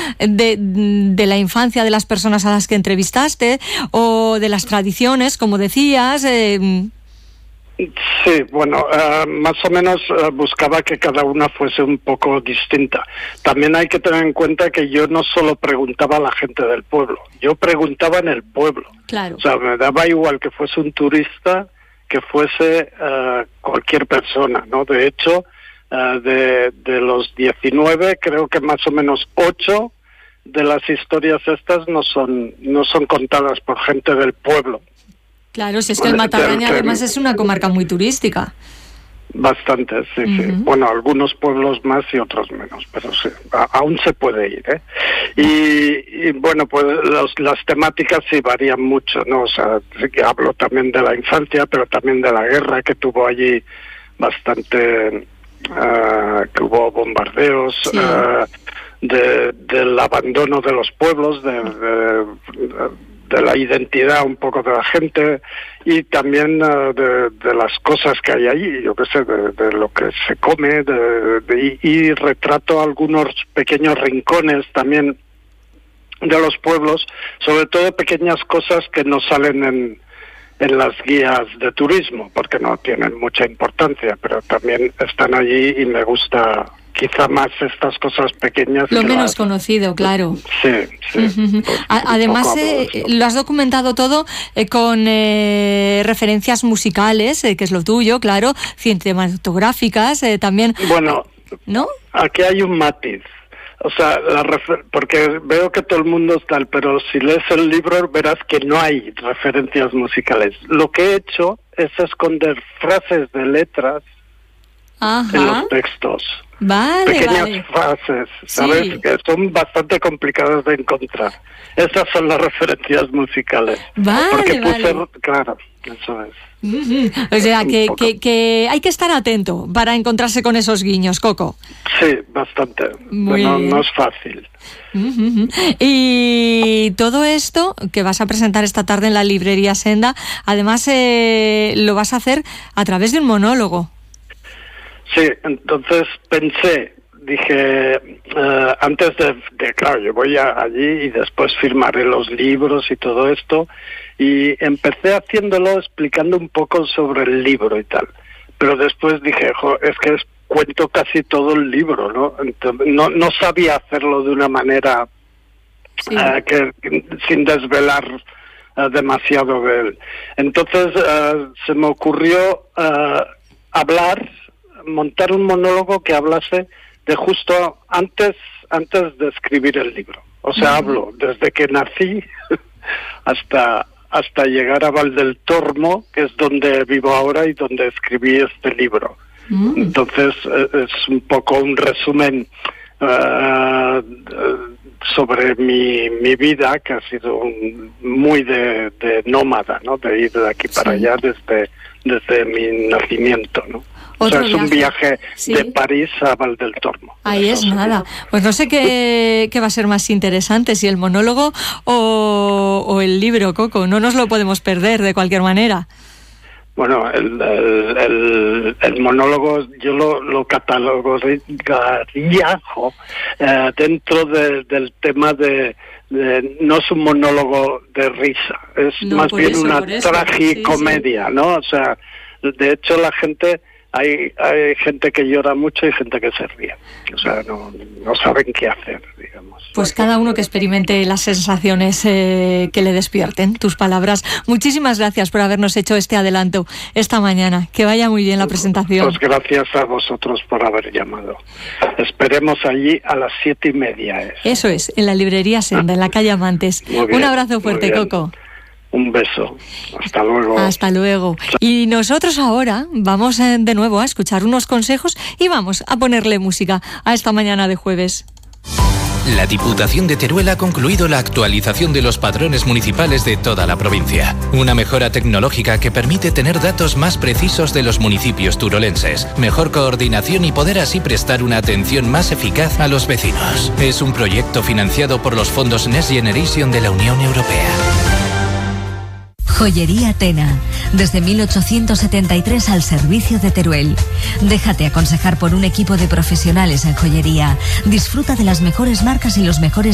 de la infancia de las personas a las que entrevistaste o de las tradiciones, como decías. Sí, bueno, más o menos buscaba que cada una fuese un poco distinta. También hay que tener en cuenta que yo no solo preguntaba a la gente del pueblo, yo preguntaba en el pueblo. Claro. O sea, me daba igual que fuese un turista, que fuese cualquier persona, ¿no? De hecho, de los 19, creo que más o menos 8 de las historias estas no son contadas por gente del pueblo. Claro, si es que el Matarraña además es una comarca muy turística. Bastante, sí, sí. Bueno, algunos pueblos más y otros menos, pero sí, aún se puede ir, ¿eh? Y bueno, pues las temáticas sí varían mucho, ¿no? O sea, hablo también de la infancia, pero también de la guerra que tuvo allí bastante, que hubo bombardeos, sí. Del abandono de los pueblos, de la identidad un poco de la gente y también de las cosas que hay allí, yo qué sé, de lo que se come, y retrato algunos pequeños rincones también de los pueblos, sobre todo pequeñas cosas que no salen en las guías de turismo, porque no tienen mucha importancia, pero también están allí y me gusta quizá más estas cosas pequeñas. Lo menos conocido, claro. Sí, sí. Pues, además, lo has documentado todo con referencias musicales, que es lo tuyo, claro, cinematográficas, también. Bueno, ¿no? Aquí hay un matiz. O sea, porque veo que todo el mundo es tal, pero si lees el libro verás que no hay referencias musicales. Lo que he hecho es esconder frases de letras en los textos. Vale, pequeñas frases, ¿sabes? Sí. Que son bastante complicadas de encontrar. Esas son las referencias musicales. Vale, porque puse, claro, eso es. O sea, que hay que estar atento para encontrarse con esos guiños, Coco. Sí, bastante. No es fácil. Y todo esto que vas a presentar esta tarde en la librería Senda, además lo vas a hacer a través de un monólogo. Sí, entonces dije, antes de claro, yo voy allí y después firmaré los libros y todo esto, y empecé haciéndolo explicando un poco sobre el libro y tal, pero después dije, es que cuento casi todo el libro, ¿no? Entonces, no sabía hacerlo de una manera sin desvelar demasiado de él. Entonces se me ocurrió montar un monólogo que hablase de justo antes de escribir el libro. O sea, hablo desde que nací hasta llegar a Val del Tormo, que es donde vivo ahora y donde escribí este libro. Entonces es un poco un resumen sobre mi vida, que ha sido muy de nómada, ¿no? De ir de aquí para allá desde mi nacimiento, ¿no? O sea, es un viaje de París a Val del Tormo. Ahí es nada. Pues no sé qué va a ser más interesante, si el monólogo o el libro, Coco. No nos lo podemos perder de cualquier manera. Bueno, el monólogo yo lo catalogaría dentro del tema de no es un monólogo de risa, es más bien una tragicomedia, ¿no? O sea, de hecho la gente... Hay gente que llora mucho y gente que se ríe. O sea, no saben qué hacer, digamos. Pues cada uno que experimente las sensaciones que le despierten tus palabras. Muchísimas gracias por habernos hecho este adelanto esta mañana. Que vaya muy bien la presentación. Pues gracias a vosotros por haber llamado. Esperemos allí a las 7:30. Eso es, en la librería Senda, en la calle Amantes. Un abrazo fuerte, Coco. Un beso. Hasta luego. Hasta luego. Y nosotros ahora vamos de nuevo a escuchar unos consejos y vamos a ponerle música a esta mañana de jueves. La Diputación de Teruel ha concluido la actualización de los padrones municipales de toda la provincia. Una mejora tecnológica que permite tener datos más precisos de los municipios turolenses, mejor coordinación y poder así prestar una atención más eficaz a los vecinos. Es un proyecto financiado por los fondos Next Generation de la Unión Europea. Joyería Tena, desde 1873 al servicio de Teruel. Déjate aconsejar por un equipo de profesionales en joyería. Disfruta de las mejores marcas y los mejores